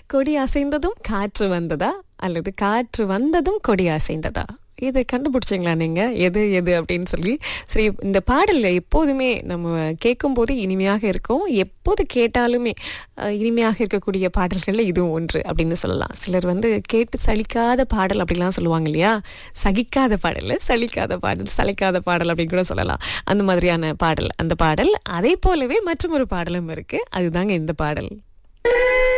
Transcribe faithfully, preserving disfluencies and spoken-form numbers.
கொடி அசைந்ததும் காற்று வந்ததா அல்லது காற்று வந்ததும் கொடி அசைந்ததா? இதை கண்டுபிடிச்சிங்களா நீங்க? எது எது அப்படின்னு சொல்லி. சரி, இந்த பாடல் எப்போதுமே நம்ம கேட்கும் போது இனிமையாக இருக்கும். எப்போது கேட்டாலுமே அஹ், இனிமையாக இருக்கக்கூடிய பாடல்கள்ல இதுவும் ஒன்று அப்படின்னு சொல்லலாம். சிலர் வந்து கேட்டு சலிக்காத பாடல் அப்படிலாம் சொல்லுவாங்க இல்லையா? சகிக்காத பாடல், சலிக்காத பாடல், சலிக்காத பாடல் அப்படின்னு கூட சொல்லலாம். அந்த மாதிரியான பாடல் அந்த பாடல். அதே போலவே மற்றும் ஒரு பாடலும் இருக்கு. அதுதாங்க இந்த பாடல்.